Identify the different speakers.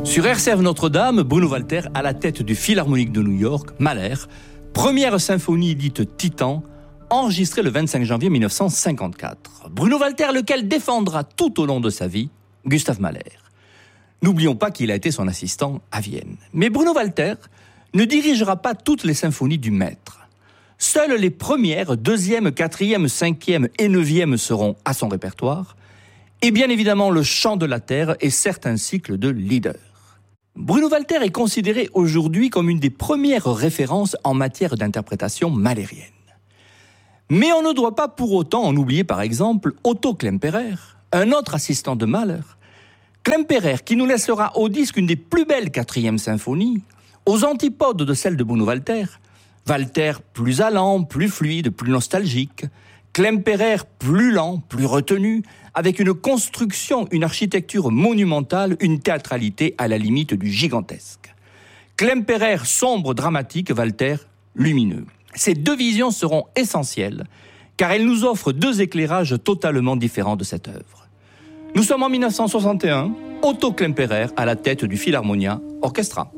Speaker 1: Sur RCF Notre-Dame, Bruno Walter à la tête du Philharmonique de New York, Mahler, première symphonie dite Titan, enregistrée le 25 janvier 1954. Bruno Walter, lequel défendra tout au long de sa vie Gustav Mahler. N'oublions pas qu'il a été son assistant à Vienne. Mais Bruno Walter ne dirigera pas toutes les symphonies du maître. Seules les premières, deuxième, quatrième, cinquième et neuvième seront à son répertoire, et bien évidemment le chant de la terre et certains cycles de Lieder. Bruno Walter est considéré aujourd'hui comme une des premières références en matière d'interprétation mahlérienne. Mais on ne doit pas pour autant en oublier par exemple Otto Klemperer, un autre assistant de Mahler. Klemperer qui nous laissera au disque une des plus belles quatrièmes symphonies, aux antipodes de celle de Bruno Walter. Walter plus allant, plus fluide, plus nostalgique. Klemperer plus lent, plus retenu, avec une construction, une architecture monumentale, une théâtralité à la limite du gigantesque. Klemperer sombre, dramatique, Walter lumineux. Ces deux visions seront essentielles, car elles nous offrent deux éclairages totalement différents de cette œuvre. Nous sommes en 1961, Otto Klemperer à la tête du Philharmonia Orchestra.